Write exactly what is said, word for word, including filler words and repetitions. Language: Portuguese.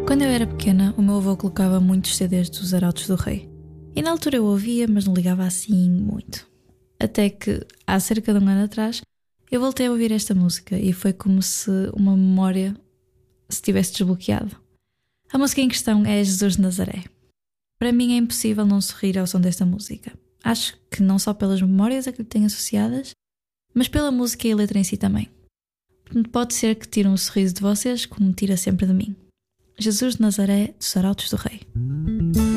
Quando eu era pequena, o meu avô colocava muitos C Ds dos Arautos do Rei. E na altura eu ouvia, mas não ligava assim muito. Até que, há cerca de um ano atrás, eu voltei a ouvir esta música e foi como se uma memória se tivesse desbloqueado. A música em questão é Jesus de Nazaré. Para mim é impossível não sorrir ao som desta música. Acho que não só pelas memórias a que lhe tenho associadas, mas pela música e a letra em si também. Pode ser que tire um sorriso de vocês, como tira sempre de mim. Jesus de Nazaré, dos Arautos do Rei.